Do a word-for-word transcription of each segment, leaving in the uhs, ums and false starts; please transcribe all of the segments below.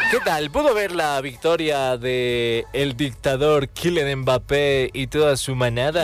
¿Qué tal? ¿Pudo ver la victoria de el dictador Kylian Mbappé y toda su manada?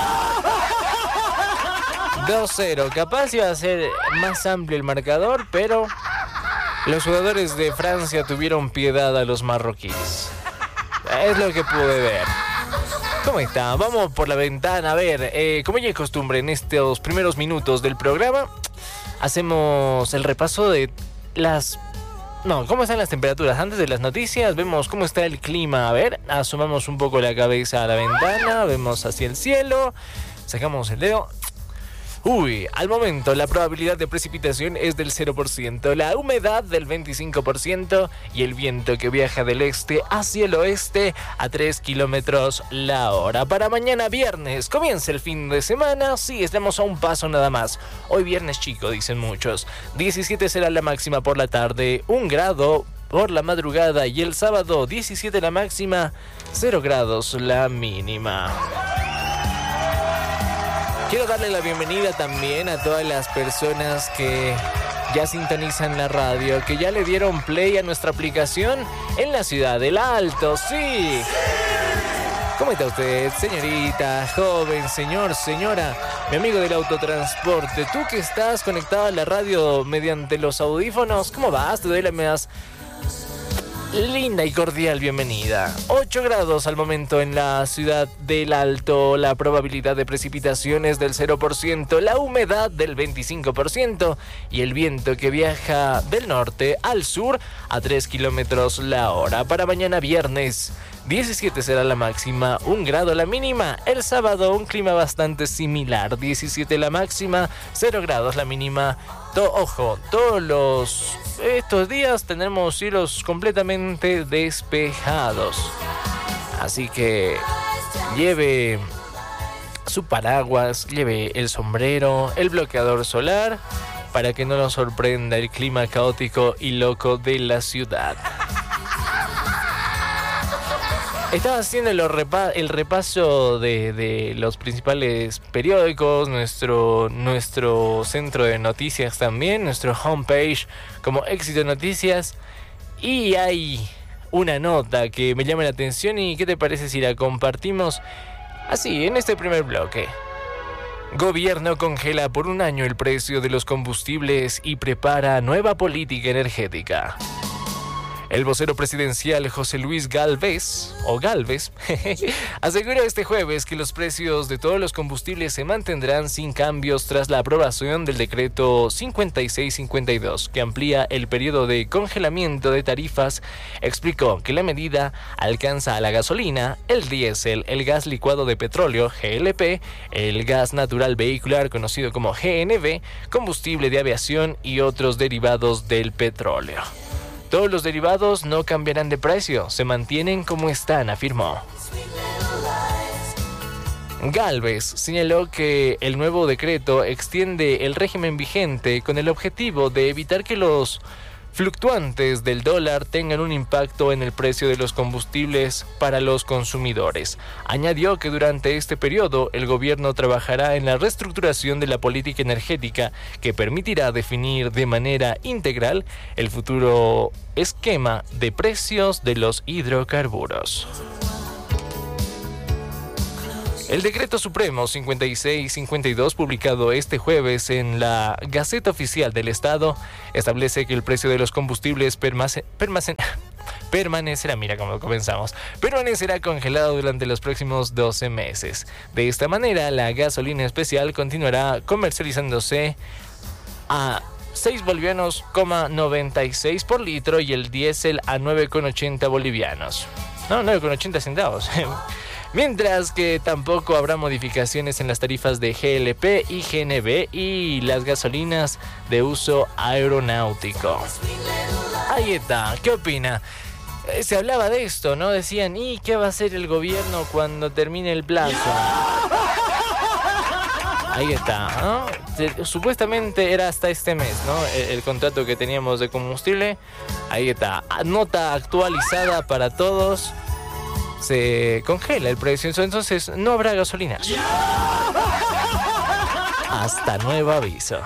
dos cero. Capaz iba a ser más amplio el marcador, pero los jugadores de Francia tuvieron piedad a los marroquíes. Es lo que pude ver. ¿Cómo está? Vamos por la ventana. A ver, eh, como ya es costumbre en estos primeros minutos del programa, hacemos el repaso de las... No, ¿cómo están las temperaturas? Antes de las noticias, vemos cómo está el clima. A ver, asomamos un poco la cabeza a la ventana, vemos hacia el cielo, sacamos el dedo. Uy, al momento la probabilidad de precipitación es del cero por ciento, la humedad del veinticinco por ciento y el viento que viaja del este hacia el oeste a tres kilómetros la hora. Para mañana viernes, comienza el fin de semana, sí, estamos a un paso nada más. Hoy viernes chico, dicen muchos. diecisiete será la máxima por la tarde, un grado por la madrugada y el sábado diecisiete la máxima, cero grados la mínima. Quiero darle la bienvenida también a todas las personas que ya sintonizan la radio, que ya le dieron play a nuestra aplicación en la ciudad del Alto, sí. ¿Cómo está usted, señorita, joven, señor, señora, mi amigo del autotransporte? Tú que estás conectado a la radio mediante los audífonos, ¿cómo vas? Te doy la más linda y cordial bienvenida. ocho grados al momento en la ciudad del Alto, la probabilidad de precipitación es del cero por ciento, la humedad del veinticinco por ciento y el viento que viaja del norte al sur a tres kilómetros la hora. Para mañana viernes, diecisiete será la máxima, un grado la mínima. El sábado un clima bastante similar, diecisiete la máxima, cero grados la mínima. To- ojo, todos los estos días tendremos cielos completamente despejados. Así que lleve su paraguas, lleve el sombrero, el bloqueador solar, para que no nos sorprenda el clima caótico y loco de la ciudad. Estaba haciendo el, repa- el repaso de, de los principales periódicos, nuestro, nuestro centro de noticias también, nuestro homepage como Éxito Noticias, y hay una nota que me llama la atención y ¿qué te parece si la compartimos así en este primer bloque? Gobierno congela por un año el precio de los combustibles y prepara nueva política energética. El vocero presidencial José Luis Gálvez, o Gálvez, aseguró este jueves que los precios de todos los combustibles se mantendrán sin cambios tras la aprobación del decreto cincuenta y seis cincuenta y dos, que amplía el periodo de congelamiento de tarifas. Explicó que la medida alcanza a la gasolina, el diésel, el gas licuado de petróleo, G L P, el gas natural vehicular conocido como G N V, combustible de aviación y otros derivados del petróleo. Todos los derivados no cambiarán de precio, se mantienen como están, afirmó. Gálvez señaló que el nuevo decreto extiende el régimen vigente con el objetivo de evitar que los fluctuantes del dólar tengan un impacto en el precio de los combustibles para los consumidores. Añadió que durante este periodo el gobierno trabajará en la reestructuración de la política energética que permitirá definir de manera integral el futuro esquema de precios de los hidrocarburos. El Decreto Supremo cincuenta y seis cincuenta y dos, publicado este jueves en la Gaceta Oficial del Estado, establece que el precio de los combustibles permace, permace, permanecerá, mira cómo comenzamos, permanecerá congelado durante los próximos doce meses. De esta manera, la gasolina especial continuará comercializándose a seis bolivianos noventa y seis por litro y el diésel a nueve con ochenta bolivianos. No, nueve con ochenta centavos. Mientras que tampoco habrá modificaciones en las tarifas de G L P y G N V y las gasolinas de uso aeronáutico. Ahí está, ¿qué opina? Eh, se hablaba de esto, ¿no? Decían, ¿y qué va a hacer el gobierno cuando termine el plazo? Ahí está, ¿no? Supuestamente era hasta este mes, ¿no? El, el contrato que teníamos de combustible. Ahí está, nota actualizada para todos. Se congela el precio, entonces no habrá gasolina. Hasta nuevo aviso.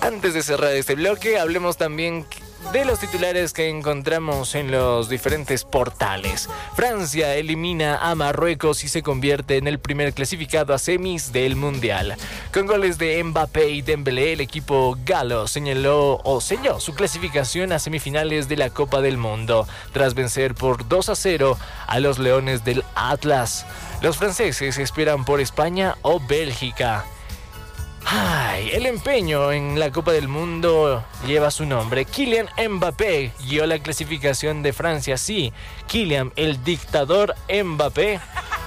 Antes de cerrar este bloque, hablemos también de los titulares que encontramos en los diferentes portales. Francia elimina a Marruecos y se convierte en el primer clasificado a semis del Mundial. Con goles de Mbappé y Dembélé, el equipo galo señaló o selló su clasificación a semifinales de la Copa del Mundo, tras vencer por dos a cero a los Leones del Atlas. Los franceses esperan por España o Bélgica. Ay, el empeño en la Copa del Mundo lleva su nombre. Kylian Mbappé guió la clasificación de Francia. Sí, Kylian, el dictador Mbappé,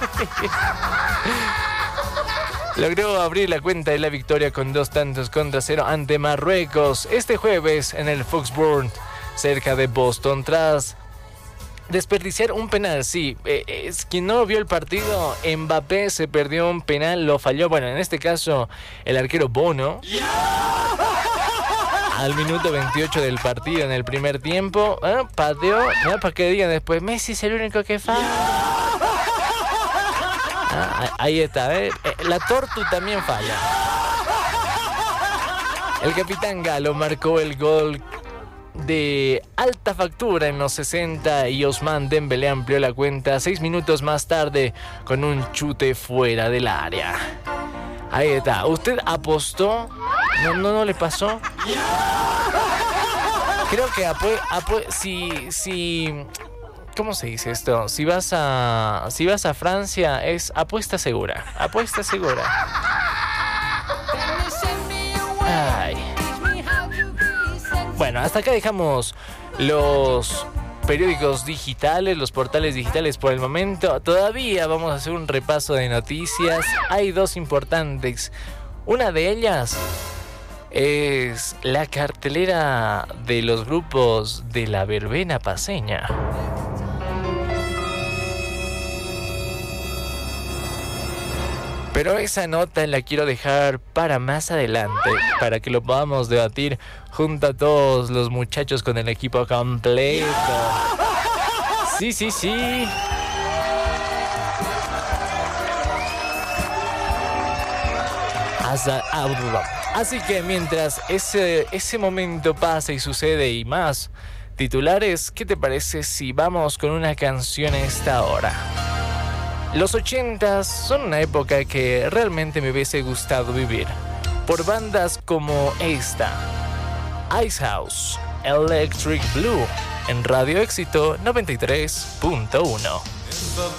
logró abrir la cuenta de la victoria con dos tantos contra cero ante Marruecos este jueves en el Foxborough, cerca de Boston, tras desperdiciar un penal. Sí, eh, es quien no vio el partido, Mbappé se perdió un penal, lo falló, bueno, en este caso el arquero Bono, al minuto veintiocho del partido en el primer tiempo, ¿eh? Pateó, ¿no? Para que digan después, Messi es el único que falla. Ah, ahí está, ¿eh? La Tortu también falla. El capitán galo marcó el gol de alta factura en los sesenta y Ousmane Dembélé amplió la cuenta seis minutos más tarde con un chute fuera del área. Ahí está. ¿Usted apostó? ¿No, no, no le pasó? Creo que apue, apue, si, si, ¿cómo se dice esto? Si vas a, si vas a Francia es apuesta segura. Apuesta segura. Ay. Bueno, hasta acá dejamos los periódicos digitales, los portales digitales por el momento. Todavía vamos a hacer un repaso de noticias. Hay dos importantes. Una de ellas es la cartelera de los grupos de la verbena paceña. Pero esa nota la quiero dejar para más adelante, para que lo podamos debatir junto a todos los muchachos con el equipo completo. Sí, sí, sí. Así que mientras ese, ese momento pasa y sucede y más titulares, ¿qué te parece si vamos con una canción a esta hora? Los ochentas son una época que realmente me hubiese gustado vivir, por bandas como esta, Ice House, Electric Blue, en Radio Éxito noventa y tres punto uno.